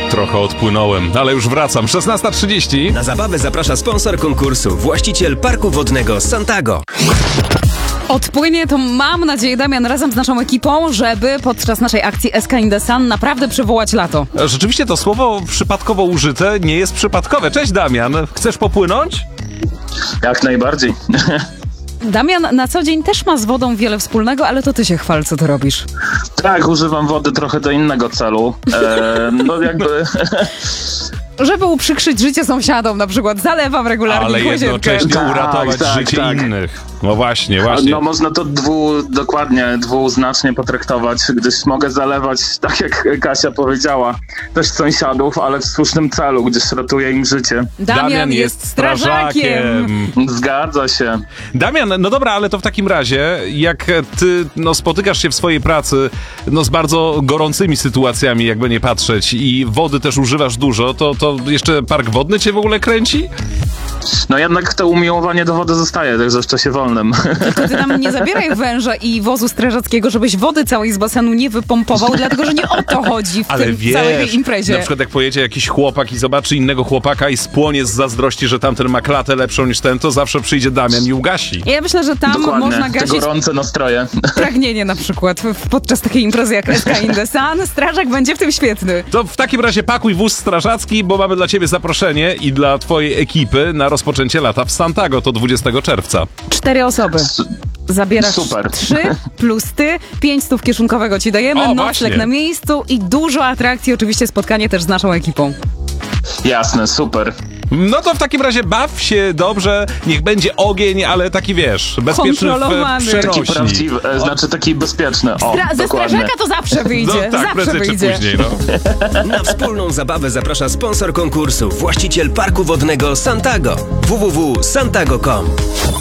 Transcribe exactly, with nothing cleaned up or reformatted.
Trochę odpłynąłem, ale już wracam. szesnasta trzydzieści. Na zabawę zaprasza sponsor konkursu, właściciel parku wodnego Santago. Odpłynie to, mam nadzieję, Damian, razem z naszą ekipą, żeby podczas naszej akcji Sky in the Sun naprawdę przywołać lato. Rzeczywiście to słowo przypadkowo użyte nie jest przypadkowe. Cześć, Damian. Chcesz popłynąć? Jak najbardziej. Damian na co dzień też ma z wodą wiele wspólnego, ale to ty się chwal, co ty robisz. Tak, używam wody trochę do innego celu. E, no jakby... Żeby uprzykrzyć życie sąsiadom, na przykład zalewam regularnie Ale łazienkę. jednocześnie Tak, uratować tak, życie tak. innych. No właśnie, właśnie. No można to dwu, dokładnie dwuznacznie potraktować, gdyż mogę zalewać, tak jak Kasia powiedziała, też sąsiadów, ale w słusznym celu, gdyż ratuje im życie. Damian, Damian jest jest strażakiem. Zgadza się. Damian, no dobra, ale to w takim razie, jak ty no, spotykasz się w swojej pracy no, z bardzo gorącymi sytuacjami, jakby nie patrzeć, i wody też używasz dużo, to, to jeszcze park wodny cię w ogóle kręci? No jednak to umiłowanie do wody zostaje, także w czasie wolnym. Tylko ty tam nie zabieraj węża i wozu strażackiego, żebyś wody całej z basenu nie wypompował, dlatego że nie o to chodzi w Ale tym wiesz, całej tej imprezie. na przykład jak pojedzie jakiś chłopak i zobaczy innego chłopaka i spłonie z zazdrości, że tamten ma klatę lepszą niż ten, to zawsze przyjdzie Damian i ugasi. Ja myślę, że tam Dokładnie, można te gasić gorące nastroje. pragnienie na przykład w- podczas takiej imprezy jak Sky in the Sun. Strażak będzie w tym świetny. To w takim razie pakuj wóz strażacki, bo mamy dla ciebie zaproszenie i dla twojej ekipy na rozpoczęcie lata w Santago, to dwudziestego czerwca. Cztery osoby. Zabierasz Super. trzy plus ty, pięć stów kieszonkowego ci dajemy, O, nocleg właśnie. na miejscu i dużo atrakcji, oczywiście spotkanie też z naszą ekipą. Jasne, super. No to w takim razie baw się dobrze, niech będzie ogień, ale taki wiesz, bezpieczny w Kontrolowany. w Taki przenośni. prawdziwy, e, znaczy taki bezpieczny. O, Stra- ze dokładnie. strażaka to zawsze wyjdzie, No tak, zawsze prędzej czy wyjdzie. później, no. Na wspólną zabawę zaprasza sponsor konkursu, właściciel parku wodnego Santago. w w w kropka santago kropka com